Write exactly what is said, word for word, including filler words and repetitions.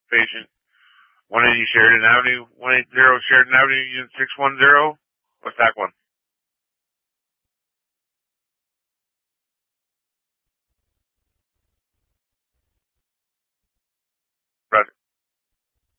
patient, one eighty Sheridan Avenue, one eighty Sheridan Avenue, unit six one zero, West Aquiline.